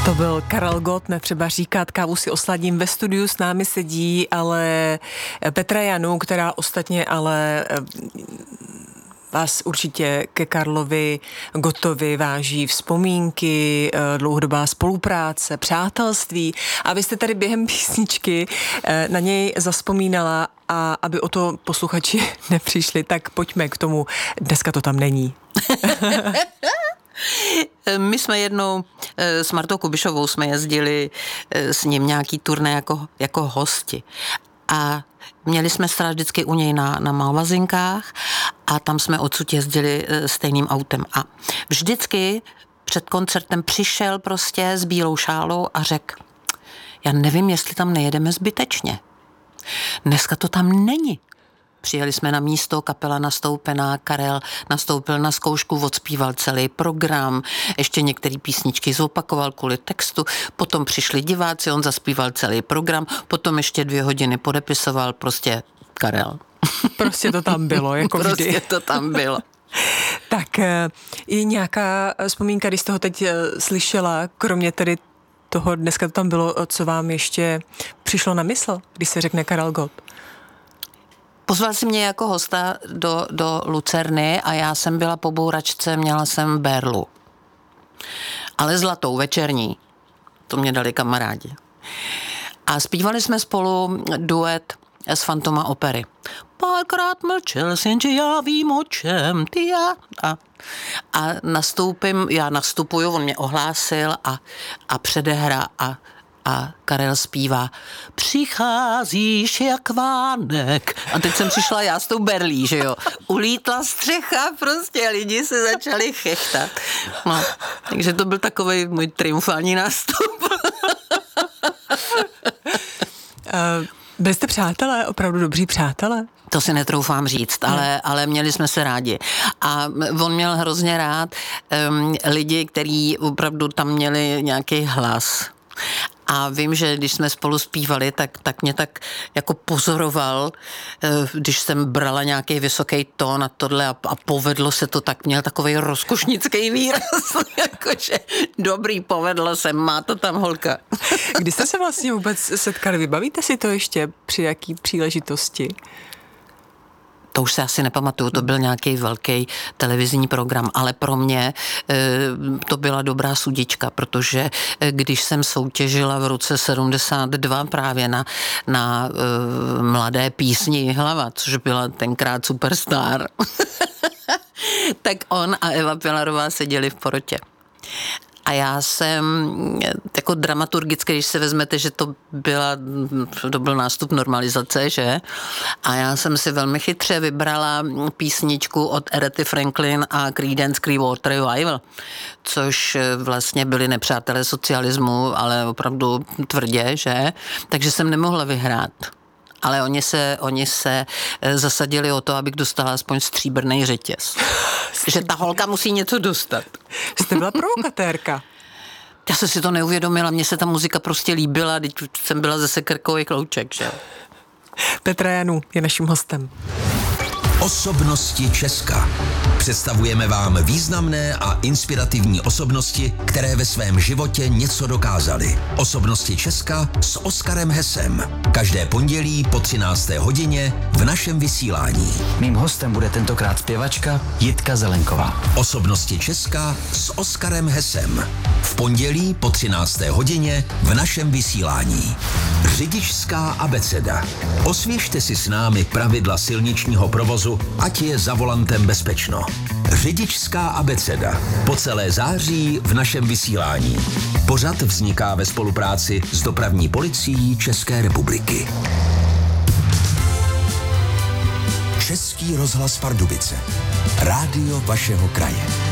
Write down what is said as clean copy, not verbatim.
To byl Karel Gott, netřeba říkat, kávu si osladím. Ve studiu s námi sedí ale Petra Janu, která ostatně ale vás určitě ke Karlovi Gottovi váží vzpomínky, dlouhodobá spolupráce, přátelství. A vy jste tady během písničky na něj zavzpomínala, a aby o to posluchači nepřišli, tak pojďme k tomu. Dneska to tam není. My jsme jednou s Martou Kubišovou jsme jezdili s ním nějaký turné jako hosti. A měli jsme stát vždycky u něj na Malvazinkách a tam jsme odsud jezdili stejným autem. A vždycky před koncertem přišel prostě s bílou šálou a řekl, já nevím, jestli tam nejedeme zbytečně. Dneska to tam není. Přijeli jsme na místo, kapela nastoupená, Karel nastoupil na zkoušku, odspíval celý program, ještě některé písničky zopakoval kvůli textu, potom přišli diváci, on zaspíval celý program, potom ještě 2 hodiny podepisoval, prostě Karel. Prostě to tam bylo, jako vždy. Prostě to tam bylo. Tak je nějaká vzpomínka, když jste ho teď slyšela, kromě tedy toho, dneska to tam bylo, co vám ještě přišlo na mysl, když se řekne Karel Gott? Pozval si mě jako hosta do Lucerny a já jsem byla po bouračce, měla jsem berlu. Ale zlatou, večerní. To mě dali kamarádi. A zpívali jsme spolu duet z Fantoma opery. Párkrát mlčel jsem, že já vím, o čem ty já. A já nastupuju, on mě ohlásil a předehra a Karel zpívá přicházíš jak vánek. A teď jsem přišla já s tou berlí, že jo. Ulítla střecha, prostě lidi se začali chechtat. No, takže to byl takovej můj triumfální nástup. Byli jste přátelé, opravdu dobří přátelé? To si netroufám říct, ale měli jsme se rádi. A on měl hrozně rád lidi, kteří opravdu tam měli nějaký hlas. A vím, že když jsme spolu zpívali, tak mě tak jako pozoroval, když jsem brala nějaký vysoký tón a tohle a povedlo se to, tak měl takovej rozkošnický výraz, jakože dobrý, povedlo se, má to tam holka. Kdy jste se vlastně vůbec setkali? Vybavíte si to ještě při jaký příležitosti? To už se asi nepamatuju, to byl nějaký velký televizní program, ale pro mě to byla dobrá sudička, protože když jsem soutěžila v roce 72 právě na Mladé písni Jihlava, což byla tenkrát superstar, tak on a Eva Pilarová seděli v porotě. A já jsem jako dramaturgicky, když se vezmete, že to byl nástup normalizace, že? A já jsem si velmi chytře vybrala písničku od Arethy Franklin a Creedence Clearwater Revival, což vlastně byli nepřátelé socialismu, ale opravdu tvrdě, že? Takže jsem nemohla vyhrát. Ale oni se zasadili o to, abych dostala aspoň stříbrný řetěz. Že ta holka musí něco dostat. Jste byla provokatérka. Já jsem si to neuvědomila, mně se ta muzika prostě líbila, teď jsem byla ze Sekerkový Klouček, že? Petra Janu je naším hostem. Osobnosti Česka. Představujeme vám významné a inspirativní osobnosti, které ve svém životě něco dokázaly. Osobnosti Česka s Oskarem Hesem. Každé pondělí po 13. hodině v našem vysílání. Mým hostem bude tentokrát zpěvačka Jitka Zelenková. Osobnosti Česka s Oskarem Hesem. V pondělí po 13. hodině v našem vysílání. Řidičská abeceda. Osvěžte si s námi pravidla silničního provozu, ať je za volantem bezpečno. Řidičská abeceda. Po celé září v našem vysílání. Pořad vzniká ve spolupráci s Dopravní policií České republiky. Český rozhlas Pardubice. Rádio vašeho kraje.